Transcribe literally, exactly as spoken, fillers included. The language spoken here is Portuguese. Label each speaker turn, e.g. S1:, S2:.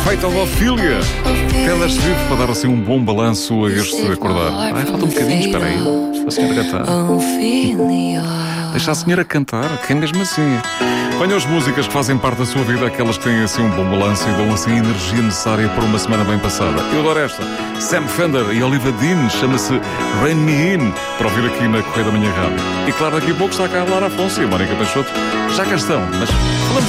S1: Fatal Ophelia. Taylor Swift para dar assim um bom balanço a este acordar. Ai, falta um bocadinho, espera aí. A senhora cantar. Deixa a senhora cantar, que é mesmo assim. Venham as músicas que fazem parte da sua vida, aquelas que têm assim um bom balanço e dão assim a energia necessária para uma semana bem passada. Eu adoro esta. Sam Fender e Olivia Dean, chama-se Rain Me In, para ouvir aqui na Correia da Manhã Rádio. E claro, daqui a pouco está cá a Lara Afonso e a Mónica Peixoto. Já cá estão, mas falamos